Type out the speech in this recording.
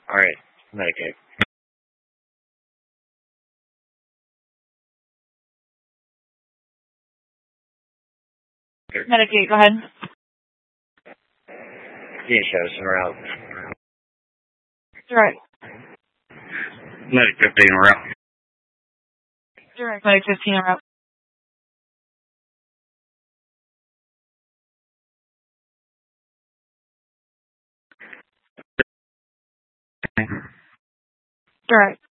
All right. Medicaid. Medicaid, go ahead. DHS are out. Direct. Medic 15 are out. Direct. Medic 15 are out. Direct.